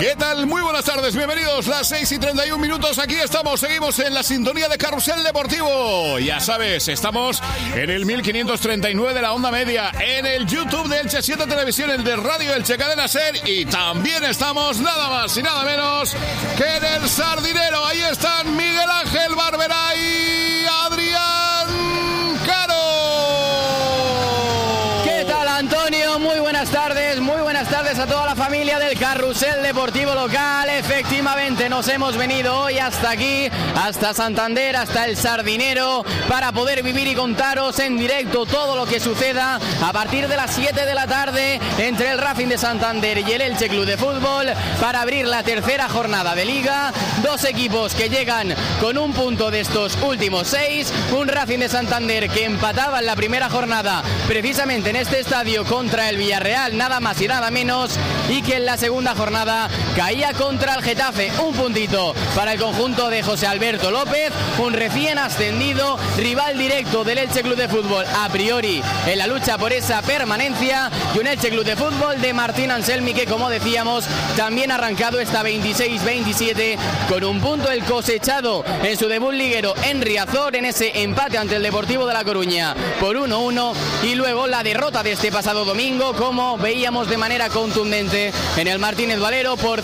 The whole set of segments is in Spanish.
¿Qué tal? Muy buenas tardes, bienvenidos. Las 6:31. Aquí estamos, seguimos en la sintonía de Carrusel Deportivo. Ya sabes, estamos en el 1539 de la onda media, en el YouTube de Elche 7 Televisión, el de Radio Elche Cadena Ser, y también estamos nada más y nada menos que en el Sardinero. Ahí están Miguel Ángel Barberá y Adrián Caro. ¿Qué tal, Antonio? Muy buenas tardes a toda la familia del Carrusel Deportivo Local. Efectivamente, nos hemos venido hoy hasta aquí, hasta Santander, hasta el Sardinero, para poder vivir y contaros en directo todo lo que suceda a partir de las 7 de la tarde entre el Racing de Santander y el Elche Club de Fútbol, para abrir la tercera jornada de Liga. Dos equipos que llegan con un punto de estos últimos 6. Un Racing de Santander que empataba en la primera jornada precisamente en este estadio contra el Villarreal, nada más y nada menos, y que en la segunda jornada caía contra el Getafe. Un puntito para el conjunto de José Alberto López, un recién ascendido, rival directo del Elche Club de Fútbol a priori en la lucha por esa permanencia, y un Elche Club de Fútbol de Martín Anselmi que, como decíamos, también ha arrancado esta 26-27 con un punto el cosechado en su debut liguero en Riazor, en ese empate ante el Deportivo de La Coruña por 1-1, y luego la derrota de este pasado domingo, como veíamos de manera contundente en el Martínez Valero, por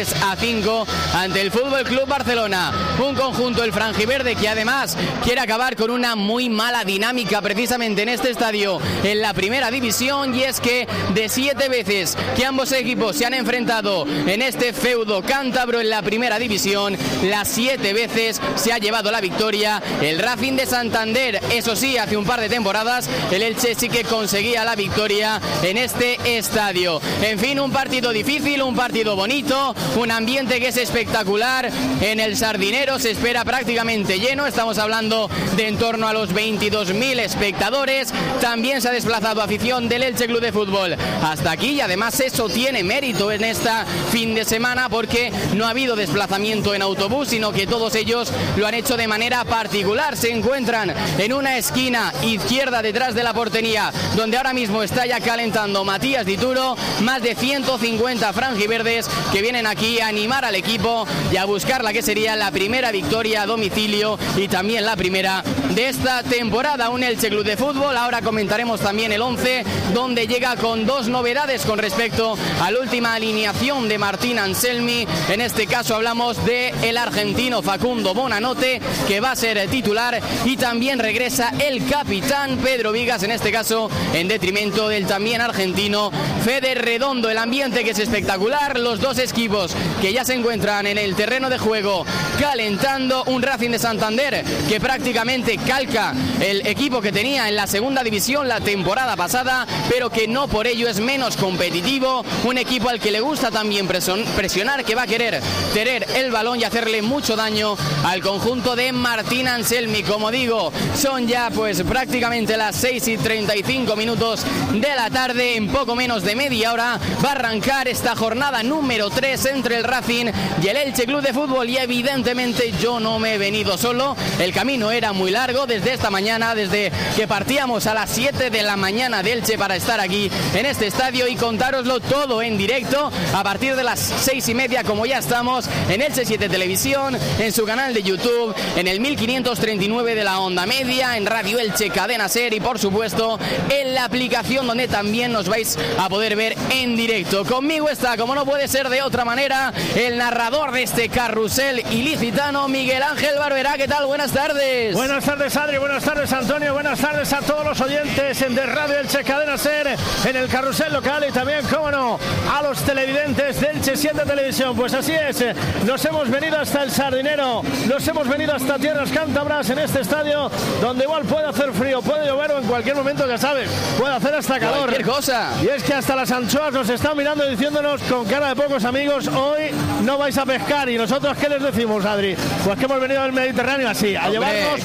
0-5 ante el Fútbol Club Barcelona. Un conjunto, el franjiverde, que además quiere acabar con una muy mala dinámica precisamente en este estadio en la primera división, y es que de 7 veces que ambos equipos se han enfrentado en este feudo cántabro en la primera división, las 7 veces se ha llevado la victoria el Racing de Santander. Eso sí, hace un par de temporadas el Elche sí que conseguía la victoria en este estadio. En fin, un partido difícil, un partido bonito, un ambiente que es espectacular. En el Sardinero se espera prácticamente lleno, estamos hablando de en torno a los 22.000 espectadores. También se ha desplazado afición del Elche Club de Fútbol hasta aquí, y además eso tiene mérito en esta fin de semana, porque no ha habido desplazamiento en autobús, sino que todos ellos lo han hecho de manera particular. Se encuentran en una esquina izquierda detrás de la portería, donde ahora mismo está ya calentando Matías Dituro. Más de 150 franjiverdes que vienen aquí a animar al equipo y a buscar la que sería la primera victoria a domicilio, y también la primera de esta temporada. Un Elche Club de Fútbol, ahora comentaremos también el 11, donde llega con dos novedades con respecto a la última alineación de Martín Anselmi. En este caso hablamos de el argentino Facundo Bonanote, que va a ser titular, y también regresa el capitán Pedro Vigas, en este caso en detrimento del también argentino Fede Redondo. El ambiente que es espectacular, los dos equipos que ya se encuentran en el terreno de juego calentando. Un Racing de Santander que prácticamente calca el equipo que tenía en la segunda división la temporada pasada, pero que no por ello es menos competitivo. Un equipo al que le gusta también presionar, que va a querer tener el balón y hacerle mucho daño al conjunto de Martín Anselmi. Como digo, son ya pues prácticamente las 6:35 de la tarde. En poco menos de media hora va a arrancar esta jornada número 3 entre el Racing y el Elche Club de Fútbol, y evidentemente yo no me he venido solo. El camino era muy largo desde esta mañana, desde que partíamos a las 7 de la mañana de Elche para estar aquí en este estadio y contároslo todo en directo a partir de las 6:30, como ya estamos en Elche 7 Televisión, en su canal de YouTube, en el 1539 de la onda media, en Radio Elche Cadena Ser, y por supuesto en la aplicación, donde también nos vais a poder ver en directo. Conmigo está, como no puede ser de otra manera, el narrador de este carrusel ilicitano, Miguel Ángel Barberá. ¿Qué tal? Buenas tardes. Buenas tardes, Adri. Buenas tardes, Antonio. Buenas tardes a todos los oyentes de Radio Elche Cadena Ser, en el carrusel local, y también, cómo no, a los televidentes de Elche 7 Televisión. Pues así es, nos hemos venido hasta el Sardinero, nos hemos venido hasta tierras cántabras, en este estadio donde igual puede hacer frío, puede llover, o en cualquier momento, ya sabes, puede hacer hasta calor. Cualquier cosa. Y es que hasta las anchoas nos están mirando diciéndonos con cara de pocos amigos: hoy no vais a pescar. Y nosotros, ¿qué les decimos, Adri? Pues que hemos venido al Mediterráneo así, a llevarnos con la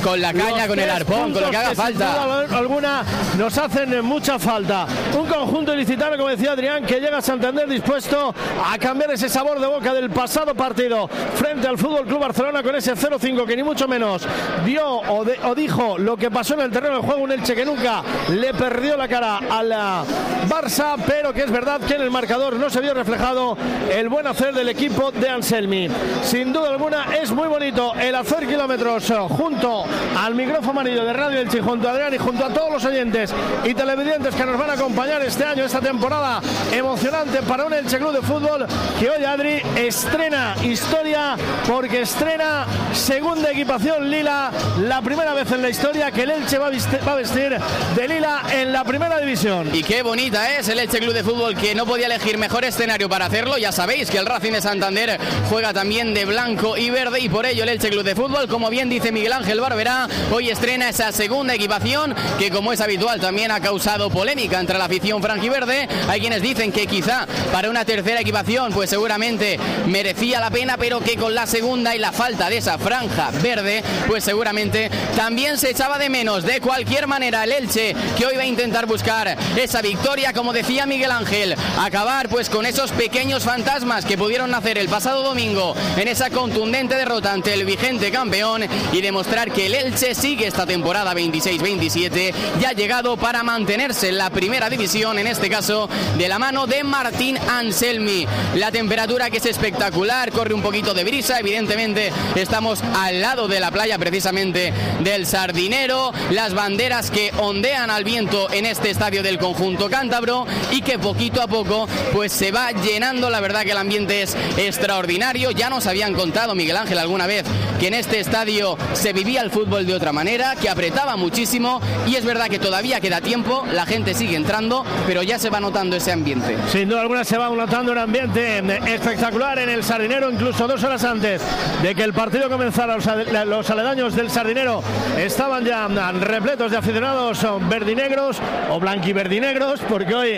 caña, con el arpón, con lo que haga falta. Sin duda alguna nos hacen mucha falta. Un conjunto ilicitano, como decía Adrián, que llega a Santander dispuesto a cambiar ese sabor de boca del pasado partido frente al Fútbol Club Barcelona, con ese 0-5 que ni mucho menos dio o dijo lo que pasó en el terreno de juego. Un Elche que nunca le perdió la cara a la Barça, pero que es verdad que en el marcador no se vio reflejado el buen hacer del equipo de Anselmi. Sin duda alguna es muy bonito el hacer kilómetros junto al micrófono amarillo de Radio Elche, junto a Adrián y junto a todos los oyentes y televidentes que nos van a acompañar este año, esta temporada emocionante para un Elche Club de Fútbol que hoy, Adri, estrena historia, porque estrena segunda equipación lila, la primera vez en la historia que el Elche va a vestir de lila en la primera división. Y qué bonita es el Elche Club de Fútbol, que no podía elegir mejor escenario para hacerlo. Ya sabéis que el Racing de Santander juega también de blanco y verde, y por ello el Elche Club de Fútbol, como bien dice Miguel Ángel Barberá, hoy estrena esa segunda equipación que, como es habitual, también ha causado polémica entre la afición franjiverde. Hay quienes dicen que quizá para una tercera equipación pues seguramente merecía la pena, pero que con la segunda y la falta de esa franja verde pues seguramente también se echaba de menos. De cualquier manera, el Elche, que hoy va a intentar buscar esa victoria, como decía Miguel Ángel, acabar pues con esos pequeños fantasmas que pudieron nacer el pasado domingo en esa contundente derrota ante el vigente campeón, y demostrar que el Elche sigue esta temporada 26-27 ya ha llegado para mantenerse en la primera división, en este caso de la mano de Martín Anselmi. La temperatura, que es espectacular, corre un poquito de brisa, evidentemente estamos al lado de la playa precisamente del Sardinero, las banderas que ondean al viento en este estadio del conjunto cántabro, y que poquito a poco pues se va llenando. La verdad que el ambiente es extraordinario. Ya nos habían contado, Miguel Ángel, alguna vez que en este estadio se vivía el fútbol de otra manera, que apretaba muchísimo, y es verdad que todavía queda tiempo, la gente sigue entrando, pero ya se va notando ese ambiente. Sin duda alguna se va notando un ambiente espectacular en el Sardinero. Incluso 2 horas antes de que el partido comenzara, los aledaños del Sardinero estaban ya repletos de aficionados verdinegros o blanquiverdinegros, porque hoy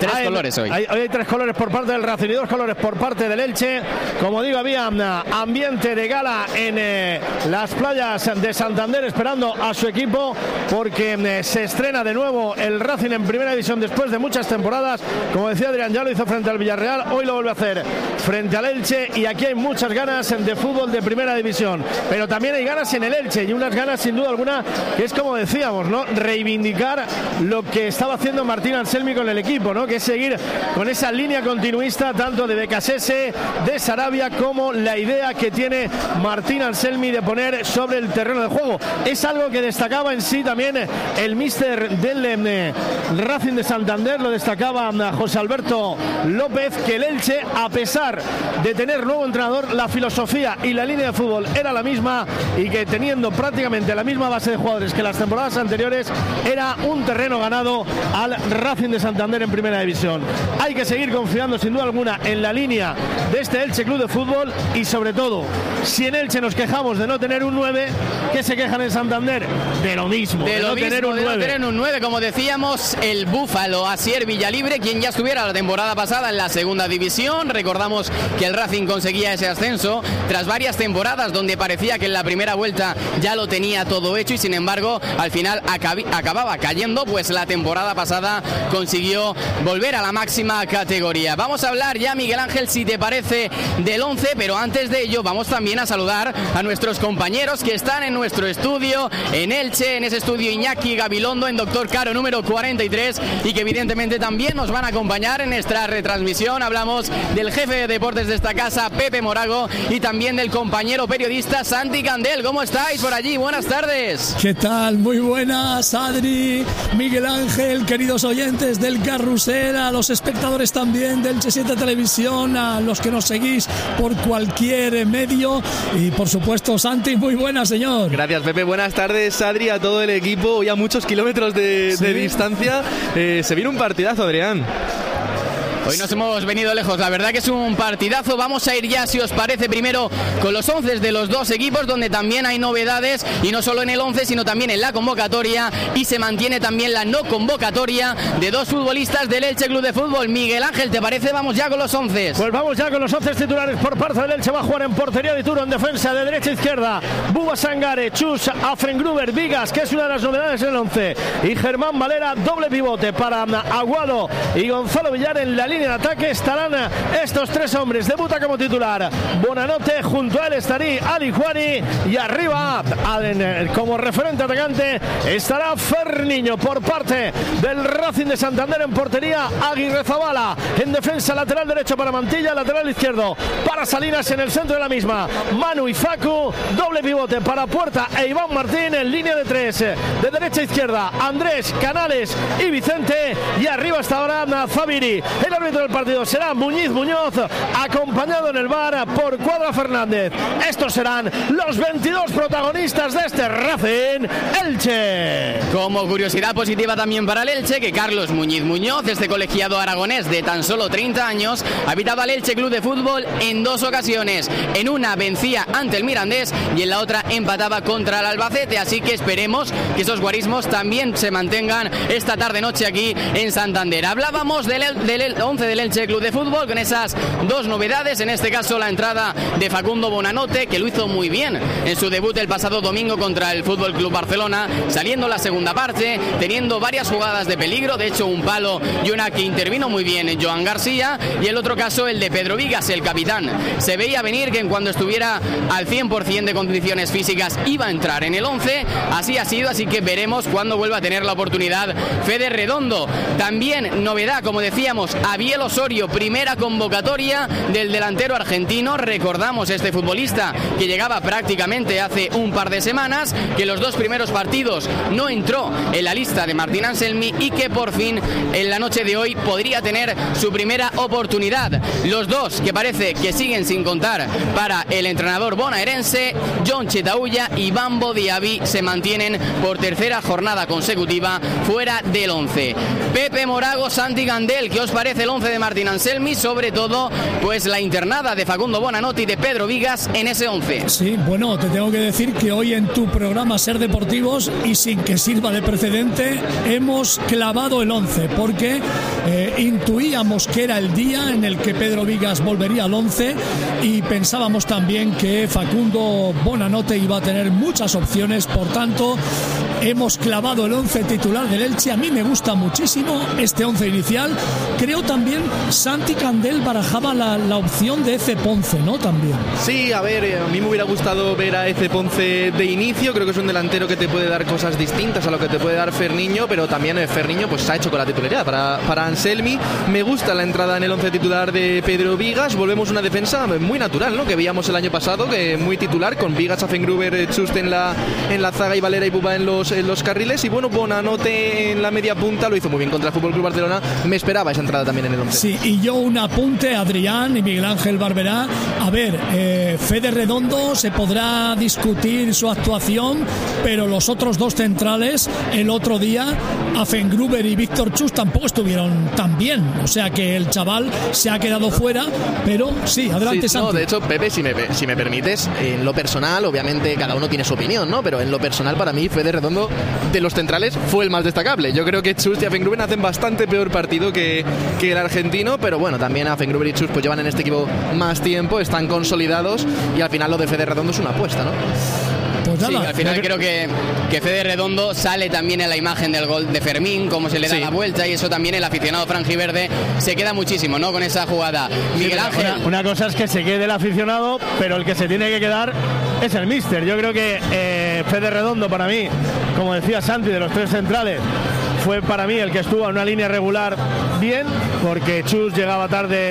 hay 3 colores por parte del Racing y 2 colores por parte del Elche. Como digo, había ambiente de gala en las playas de Santander, esperando a su equipo, porque se estrena de nuevo el Racing en primera división después de muchas temporadas. Como decía Adrián, ya lo hizo frente al Villarreal, hoy lo vuelve a hacer frente al Elche, y aquí hay muchas ganas de fútbol de primera división, pero también hay ganas en el Elche, y unas ganas sin duda alguna que es, como decíamos, ¿no?, reivindicar lo que estaba haciendo Martín Anselmi con el equipo, ¿no?, que es seguir con esa línea continuista tanto de Becasese, de Sarabia, como la idea que tiene Martín Anselmi de poner sobre el terreno de juego. Es algo que destacaba en sí también el míster del Racing de Santander, lo destacaba José Alberto López, que el Elche, a pesar de tener nuevo entrenador, la filosofía y la línea de fútbol era la misma, y que teniendo prácticamente la misma base de jugadores que las temporadas anteriores, era un terreno ganado al Racing de Santander en primera división. Hay que seguir confiando sin duda alguna en la línea de este Elche Club de Fútbol, y sobre todo, si en Elche nos quejamos de no tener un 9, ¿qué se quejan en Santander? De lo mismo, de no tener un 9. Como decíamos, el Búfalo Asier Villalibre, quien ya estuviera la temporada pasada en la segunda división. Recordamos que el Racing conseguía ese ascenso tras varias temporadas donde parecía que en la primera vuelta ya lo tenía todo hecho, y sin embargo al final acababa cayendo, pues la temporada pasada consiguió volver a la máxima categoría. Vamos a hablar ya, Miguel Ángel, si te parece, del 11, pero antes de ello vamos también a saludar a nuestros compañeros que están en nuestro estudio en Elche, en ese estudio Iñaki Gabilondo, en Doctor Caro número 43, y que evidentemente también nos van a acompañar en esta retransmisión. Hablamos del jefe de deportes de esta casa, Pepe Morago, y también del compañero periodista Santi Candel. ¿Cómo estáis por allí? Buenas tardes. ¿Qué tal? Muy buenas, Adri, Miguel Ángel, queridos oyentes del Carrusel, a los espectadores también del Elche 7 Televisión, a los que nos seguís por cualquier medio, y por supuesto, Santi, muy buenas, señor. Gracias, Pepe. Buenas tardes, Adri, a todo el equipo. Hoy a muchos kilómetros de distancia. Se viene un partidazo, Adrián. Hoy nos hemos venido lejos, la verdad que es un partidazo. Vamos a ir ya, si os parece, primero con los 11 de los dos equipos, donde también hay novedades, y no solo en el 11, sino también en la convocatoria, y se mantiene también la no convocatoria de dos futbolistas del Elche Club de Fútbol. Miguel Ángel, ¿te parece? Vamos ya con los 11. Pues vamos ya con los 11 titulares por parte del Elche. Va a jugar en portería de Turo, en defensa de derecha a izquierda Buba Sangare, Chus, Afrengruber, Vigas, que es una de las novedades en el 11, y Germán Valera, doble pivote para Aguado y Gonzalo Villar. En la línea de ataque estarán estos tres hombres. Debuta como titular Bonanote, junto a él estaría Ali Juani, y arriba como referente atacante estará Ferniño. Por parte del Racing de Santander, en portería Aguirre Zabala, en defensa lateral derecho para Mantilla, lateral izquierdo para Salinas, en el centro de la misma Manu y Facu, doble pivote para Puerta e Iván Martín. En línea de tres, de derecha a izquierda Andrés, Canales y Vicente, y arriba hasta ahora Zabiri. El árbitro del partido será Muñiz Muñoz, acompañado en el VAR por Cuadra Fernández. Estos serán los 22 protagonistas de este Racing Elche. Como curiosidad positiva también para el Elche, que Carlos Muñiz Muñoz, este colegiado aragonés de tan solo 30 años, habitaba el Elche Club de Fútbol en dos ocasiones. En una vencía ante el Mirandés y en la otra empataba contra el Albacete, así que esperemos que esos guarismos también se mantengan esta tarde-noche aquí en Santander. Hablábamos del 11 del Elche Club de Fútbol con esas dos novedades, en este caso la entrada de Facundo Bonanote, que lo hizo muy bien en su debut el pasado domingo contra el Fútbol Club Barcelona, saliendo la segunda parte, teniendo varias jugadas de peligro, de hecho un palo y una que intervino muy bien en Joan García, y el otro caso el de Pedro Vigas, el capitán. Se veía venir que en cuando estuviera al 100% de condiciones físicas iba a entrar en el 11, así ha sido, así que veremos cuándo vuelva a tener la oportunidad Fede Redondo. También novedad, como decíamos, Abiel Osorio, primera convocatoria del delantero argentino. Recordamos este futbolista que llegaba prácticamente hace un par de semanas, que los dos primeros partidos no entró en la lista de Martín Anselmi y que por fin en la noche de hoy podría tener su primera oportunidad. Los dos que parece que siguen sin contar para el entrenador bonaerense, John Chetauya y Bambo Diaby, se mantienen por tercera jornada consecutiva fuera del 11. Pepe Morago, Santi Gandel, ¿qué os parece el 11 de Martín Anselmi? Sobre todo, pues la internada de Facundo Bonanote y de Pedro Vigas en ese 11. Sí, bueno, te tengo que decir que hoy en tu programa Ser Deportivos, y sin que sirva de precedente, hemos clavado el 11, porque intuíamos que era el día en el que Pedro Vigas volvería al 11, y pensábamos también que Facundo Bonanote iba a tener muchas opciones. Por tanto, hemos clavado el 11 titular del Elche. A mí me gusta muchísimo este 11 inicial. Creo también Santi Candel barajaba la opción de Eze Ponce, ¿no? También. Sí, a ver, a mí me hubiera gustado ver a Eze Ponce de inicio. Creo que es un delantero que te puede dar cosas distintas a lo que te puede dar Ferniño, pero también Ferniño pues se ha hecho con la titularidad para Anselmi. Me gusta la entrada en el 11 titular de Pedro Vigas. Volvemos a una defensa muy natural, ¿no? Que veíamos el año pasado, que muy titular, con Vigas, Afengruber, Chust en la zaga y Valera y Buba en los carriles. Y bueno, Bonanote en la media punta lo hizo muy bien contra el Fútbol Club Barcelona. Me esperaba esa entrada también en el 11. Sí, y yo un apunte, Adrián y Miguel Ángel Barberá. A ver, Fede Redondo, se podrá discutir su actuación, pero los otros dos centrales el otro día, Afengruber y Víctor Chus, tampoco estuvieron tan bien. O sea que el chaval se ha quedado fuera, pero sí, adelante, sí, Santi. No, de hecho, Pepe, si me permites, en lo personal, obviamente cada uno tiene su opinión, ¿no? Pero en lo personal, para mí, Fede Redondo, de los centrales, fue el más destacable. Yo creo que Chus y Afengruber hacen bastante peor partido que el argentino, pero bueno, también Afengruber y Chus pues llevan en este equipo más tiempo, están consolidados, y al final lo de Fede Redondo es una apuesta, ¿no? Pues nada, sí, al final creo que Fede Redondo sale también en la imagen del gol de Fermín, cómo se le da la vuelta, y eso también el aficionado franjiverde se queda muchísimo, ¿no?, con esa jugada. Miguel Ángel. Una cosa es que se quede el aficionado, pero el que se tiene que quedar es el míster. Yo creo que Fede Redondo, para mí, como decía Santi, de los tres centrales, fue para mí el que estuvo en una línea regular bien, porque Chus llegaba tarde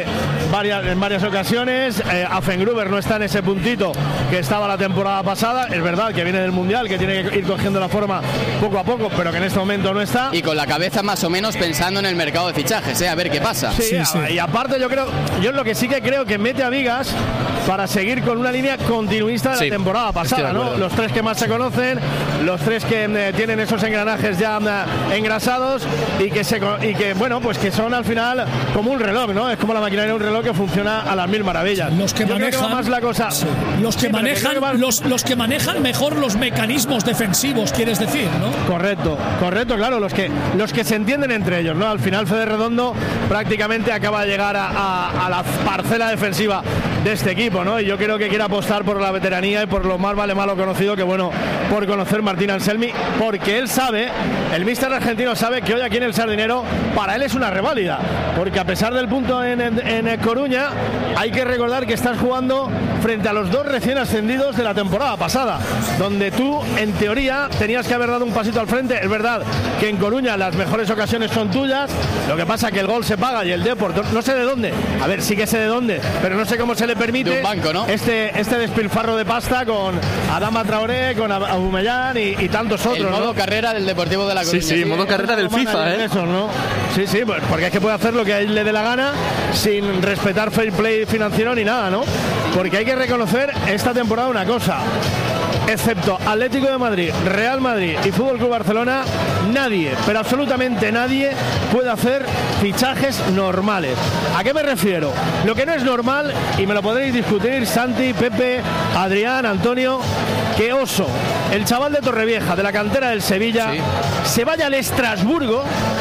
en varias ocasiones. Afengruber no está en ese puntito que estaba la temporada pasada. Es verdad que viene del Mundial, que tiene que ir cogiendo la forma poco a poco, pero que en este momento no está. Y con la cabeza más o menos pensando en el mercado de fichajes, a ver qué pasa. Sí, sí. Y aparte yo lo que sí que creo que mete a Vigas para seguir con una línea continuista de la temporada pasada, ¿no? Los 3 que más se conocen, los 3 que tienen esos engranajes ya engrasados y que bueno, pues que son al final como un reloj, ¿no? Es como la maquinaria de un reloj que funciona a las mil maravillas. Los que manejan más la cosa. Sí. Los que manejan mejor los mecanismos defensivos, quieres decir, ¿no? Correcto, claro, los que se entienden entre ellos, ¿no? Al final Fede Redondo prácticamente acaba de llegar a la parcela defensiva de este equipo, ¿no? Y yo creo que quiere apostar por la veteranía y por lo más vale malo conocido que bueno por conocer Martín Anselmi, porque él sabe, el míster argentino sabe que hoy aquí en el Sardinero para él es una reválida, porque a pesar del punto en Coruña, hay que recordar que estás jugando frente a los 2 recién ascendidos de la temporada pasada, donde tú en teoría tenías que haber dado un pasito al frente. Es verdad que en Coruña las mejores ocasiones son tuyas, lo que pasa que el gol se paga y el Depor, no sé de dónde, a ver, sí que sé de dónde, pero no sé cómo se le permite de un banco, ¿no? este despilfarro de pasta con Adama Traoré, con Aubameyang y tantos otros. El modo carrera del Deportivo de La Coruña. Sí, modo carrera del FIFA, ¿eh? Eso, ¿no? Sí, porque es que puede hacer lo que a él le dé la gana sin respetar fair play financiero ni nada, ¿no? Porque hay que reconocer esta temporada una cosa: excepto Atlético de Madrid, Real Madrid y Fútbol Club Barcelona, nadie, pero absolutamente nadie puede hacer fichajes normales. ¿A qué me refiero? Lo que no es normal, y me lo podréis discutir Santi, Pepe, Adrián, Antonio, que Oso, el chaval de Torrevieja, de la cantera del Sevilla, se vaya al Estrasburgo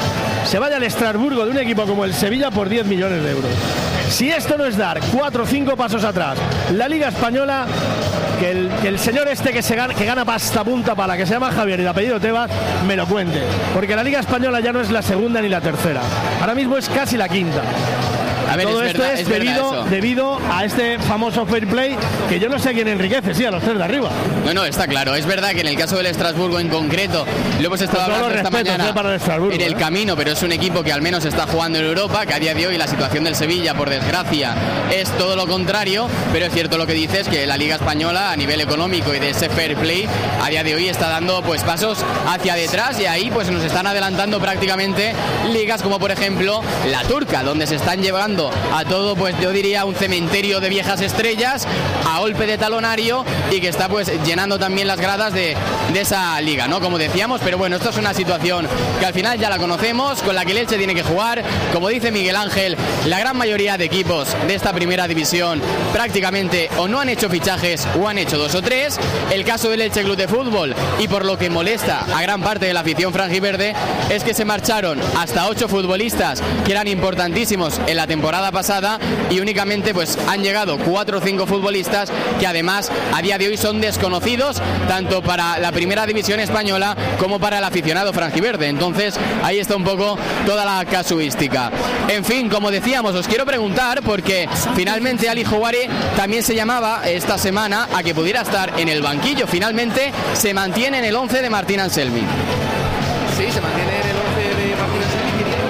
de un equipo como el Sevilla por 10 millones de euros. Si esto no es dar 4 o 5 pasos atrás, la Liga Española, que el señor este que gana pasta punta pala, que se llama Javier y de apellido Tebas, me lo cuente. Porque la Liga Española ya no es la segunda ni la tercera. Ahora mismo es casi la quinta. A ver, todo esto es debido a este famoso fair play, que yo no sé quién enriquece, sí, a los 3 de arriba. No, está claro. Es verdad que en el caso del Estrasburgo en concreto, lo hemos estado hablando esta mañana para en el camino, pero es un equipo que al menos está jugando en Europa, que a día de hoy la situación del Sevilla, por desgracia, es todo lo contrario, pero es cierto lo que dices, que la Liga Española a nivel económico y de ese fair play a día de hoy está dando pues pasos hacia detrás, y ahí pues nos están adelantando prácticamente ligas como por ejemplo la turca, donde se están llevando a todo, pues yo diría, un cementerio de viejas estrellas a golpe de talonario, y que está pues llenando también las gradas de esa liga, ¿no? Como decíamos, pero bueno, esto es una situación que al final ya la conocemos, con la que el Elche tiene que jugar. Como dice Miguel Ángel, la gran mayoría de equipos de esta primera división prácticamente o no han hecho fichajes o han hecho 2 o 3. El caso del Elche Club de Fútbol, y por lo que molesta a gran parte de la afición franjiverde, es que se marcharon hasta 8 futbolistas que eran importantísimos en la temporada pasada, y únicamente pues han llegado 4 o 5 futbolistas que además a día de hoy son desconocidos tanto para la primera división española como para el aficionado franjiverde. Entonces ahí está un poco toda la casuística. En fin, como decíamos, os quiero preguntar, porque finalmente Ali Houari también se llamaba esta semana a que pudiera estar en el banquillo. Finalmente se mantiene en el 11 de Martín Anselmi. Sí, se mantiene en el 11 de Martín Anselmi, que tiene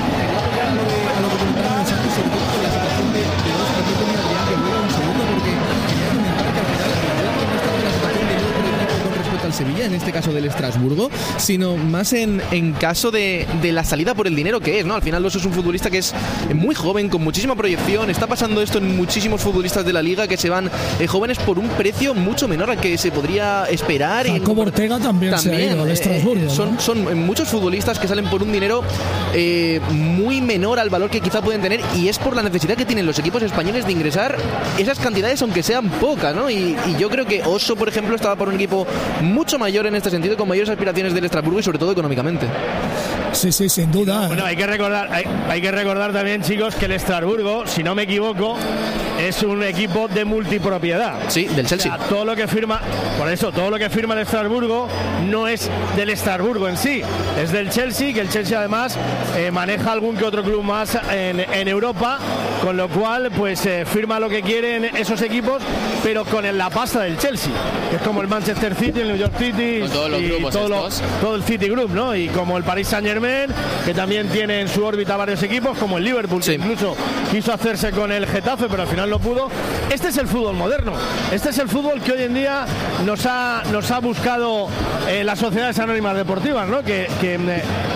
Sevilla, en este caso del Estrasburgo, sino más en caso de la salida por el dinero que es, ¿no? Al final Oso es un futbolista que es muy joven, con muchísima proyección. Está pasando esto en muchísimos futbolistas de la liga, que se van jóvenes por un precio mucho menor al que se podría esperar. Jacob Ortega también se ha ido al Estrasburgo, ¿no? Son muchos futbolistas que salen por un dinero muy menor al valor que quizá pueden tener, y es por la necesidad que tienen los equipos españoles de ingresar esas cantidades, aunque sean pocas, ¿no? Y yo creo que Oso, por ejemplo, estaba por un equipo mucho mayor en este sentido, con mayores aspiraciones del Estrasburgo, y sobre todo económicamente. Sí, sin duda. Bueno, hay que recordar también, chicos, que el Estrasburgo, si no me equivoco, es un equipo de multipropiedad. Sí, del Chelsea. O sea, todo lo que firma el Estrasburgo no es del Estrasburgo en sí, es del Chelsea, que el Chelsea además maneja algún que otro club más en Europa, con lo cual pues firma lo que quieren esos equipos, pero con la pasta del Chelsea, que es como el Manchester City, el New York City, todo el City Group, ¿no? Y como el Paris Saint-Germain, que también tiene en su órbita varios equipos, como el Liverpool, que incluso quiso hacerse con el Getafe, pero al final no pudo. Este es el fútbol moderno, este es el fútbol que hoy en día nos ha buscado las sociedades anónimas deportivas, ¿no? Que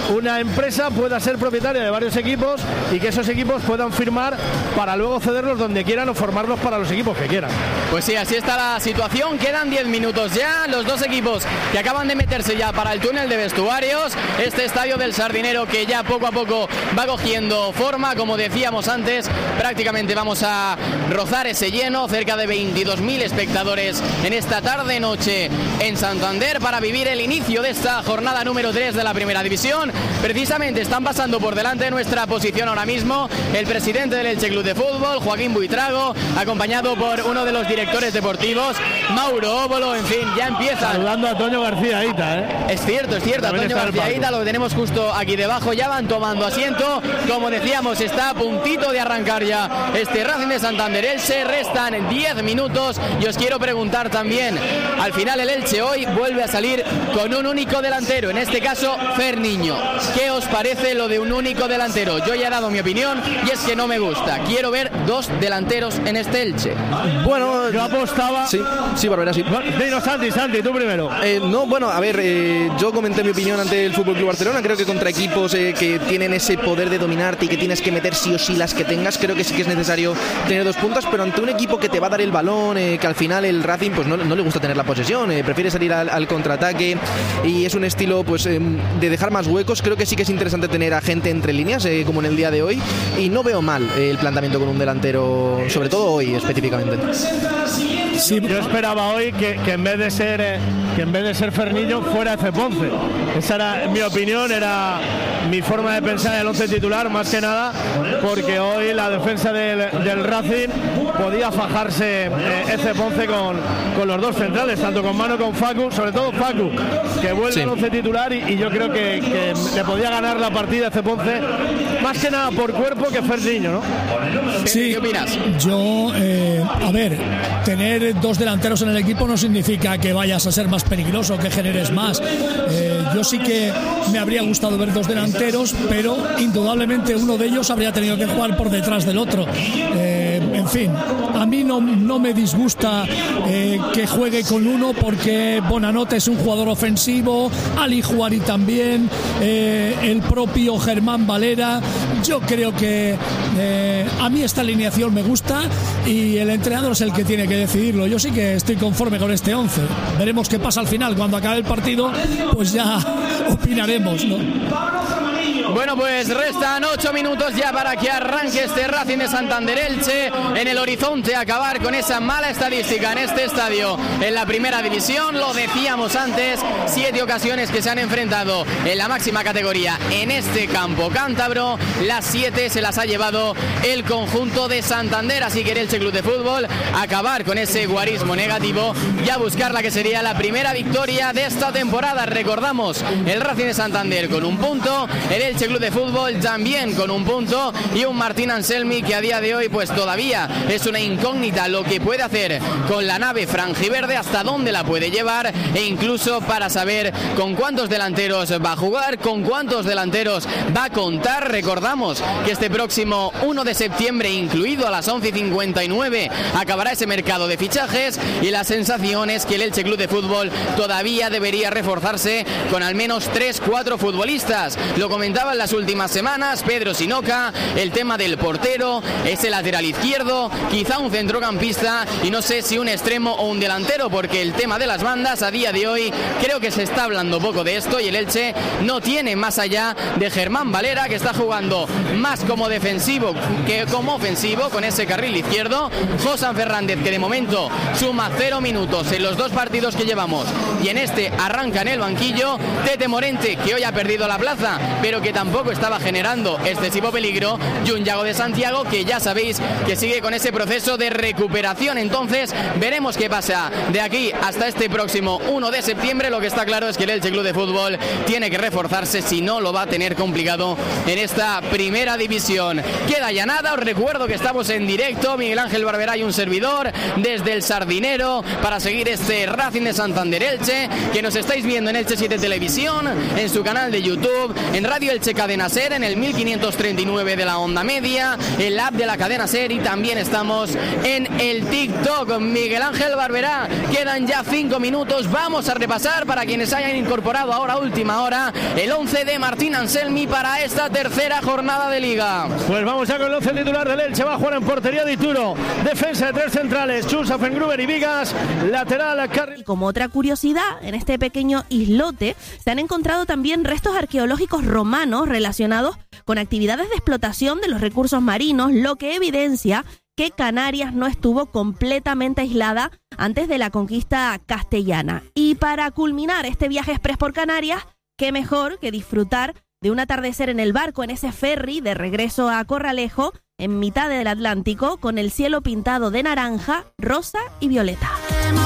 una empresa pueda ser propietaria de varios equipos y que esos equipos puedan firmar para luego cederlos donde quieran o formarlos para los equipos que quieran. Pues sí, así está la situación. Quedan 10 minutos ya. Los dos equipos que acaban de meterse ya para el túnel de vestuarios. Este estadio del Sardinero que ya poco a poco va cogiendo forma. Como decíamos antes, prácticamente vamos a rozar ese lleno. Cerca de 22.000 espectadores en esta tarde-noche en Santander para vivir el inicio de esta jornada número 3 de la Primera División. Precisamente están pasando por delante de nuestra posición ahora mismo el presidente del Elche Club de Fútbol, Joaquín Buitrago, acompañado por uno de los directores deportivos, Mauro Óbolo. En fin, ya empieza. Saludando a Toño García Hita, ¿eh? Es cierto, Antonio García Hita, lo tenemos justo aquí debajo, ya van tomando asiento. Como decíamos, está a puntito de arrancar ya este Racing de Santander Elche, restan 10 minutos y os quiero preguntar también, al final el Elche hoy vuelve a salir con un único delantero, en este caso Ferniño. ¿Qué os parece lo de un único delantero? Yo ya he dado mi opinión y es que no me gusta, quiero ver dos delanteros en este Elche. Bueno, yo apostaba... Sí, Barbera, sí. Dinos, Santi, tú primero. No, bueno, a ver, yo comenté mi opinión ante el FC Barcelona. Creo que contra equipos que tienen ese poder de dominarte y que tienes que meter sí o sí las que tengas, creo que sí que es necesario tener 2 puntas, pero ante un equipo que te va a dar el balón, que al final el Racing pues no le gusta tener la posesión, prefiere salir al contraataque y es un estilo pues de dejar más huecos. Creo que sí que es interesante tener a gente entre líneas, como en el día de hoy, y no veo mal el planteamiento con un delantero, sobre todo hoy específicamente. Sí, yo esperaba hoy que en vez de ser Ferniño fuera F. Ponce. Esa era mi opinión, era mi forma de pensar en el 11 titular, más que nada porque hoy la defensa del Racing podía fajarse F. Ponce con los dos centrales, tanto con Mano como con Facu, sobre todo Facu, que vuelve al 11 titular y yo creo que le podía ganar la partida F. Ponce, más que nada por cuerpo que Ferniño, ¿no? Sí, ¿qué opinas? Yo, a ver, tener dos delanteros en el equipo no significa que vayas a ser más peligroso, que generes más. Yo sí que me habría gustado ver dos delanteros, pero indudablemente uno de ellos habría tenido que jugar por detrás del otro. En fin, a mí no me disgusta que juegue con uno, porque Bonanote es un jugador ofensivo, Ali Juari también, el propio Germán Valera. Yo creo que a mí esta alineación me gusta y el entrenador es el que tiene que decidirlo. Yo sí que estoy conforme con este 11. Veremos qué pasa al final. Cuando acabe el partido, pues ya opinaremos, ¿no? Bueno, pues restan 8 minutos ya para que arranque este Racing de Santander Elche. En el horizonte acabar con esa mala estadística en este estadio en la Primera División. Lo decíamos antes, 7 ocasiones que se han enfrentado en la máxima categoría en este campo cántabro. Las 7 se las ha llevado el conjunto de Santander. Así que el Elche Club de Fútbol acabar con ese guarismo negativo y a buscar la que sería la primera victoria de esta temporada. Recordamos, el Racing de Santander con un punto, el Elche Club de Fútbol también con un punto y un Martín Anselmi que a día de hoy pues todavía es una incógnita lo que puede hacer con la nave franjiverde, hasta dónde la puede llevar e incluso para saber con cuántos delanteros va a jugar, con cuántos delanteros va a contar. Recordamos que este próximo 1 de septiembre, incluido a las 11:59, acabará ese mercado de fichajes y la sensación es que el Elche Club de Fútbol todavía debería reforzarse con al menos 3-4 futbolistas. Lo comentaba en las últimas semanas Pedro Sinoca, el tema del portero, ese lateral izquierdo, quizá un centrocampista y no sé si un extremo o un delantero, porque el tema de las bandas a día de hoy creo que se está hablando poco de esto y el Elche no tiene más allá de Germán Valera, que está jugando más como defensivo que como ofensivo con ese carril izquierdo, Josan Fernández, que de momento suma 0 minutos en los 2 partidos que llevamos y en este arranca en el banquillo, Tete Morente, que hoy ha perdido la plaza pero que tampoco estaba generando excesivo peligro, y un Yago de Santiago que ya sabéis que sigue con ese proceso de recuperación. Entonces veremos qué pasa de aquí hasta este próximo 1 de septiembre. Lo que está claro es que el Elche Club de Fútbol tiene que reforzarse, si no lo va a tener complicado en esta Primera División. Queda ya nada, os recuerdo que estamos en directo, Miguel Ángel Barberá y un servidor desde el Sardinero para seguir este Racing de Santander Elche, que nos estáis viendo en Elche 7 Televisión, en su canal de YouTube, en Radio Elche Noche Cadena Ser en el 1539 de la onda media, el app de la Cadena Ser y también estamos en el TikTok. Miguel Ángel Barberá, quedan ya 5 minutos. Vamos a repasar para quienes hayan incorporado ahora a última hora el 11 de Martín Anselmi para esta tercera jornada de Liga. Pues vamos ya con el 11 titular del Elche. Va a jugar en portería Dituro, defensa de 3 centrales, Chus, Offengruber y Vigas, lateral Carril. Como otra curiosidad, en este pequeño islote se han encontrado también restos arqueológicos romanos relacionados con actividades de explotación de los recursos marinos, lo que evidencia que Canarias no estuvo completamente aislada antes de la conquista castellana. Y para culminar este viaje express por Canarias, qué mejor que disfrutar de un atardecer en el barco, en ese ferry de regreso a Corralejo, en mitad del Atlántico, con el cielo pintado de naranja, rosa y violeta.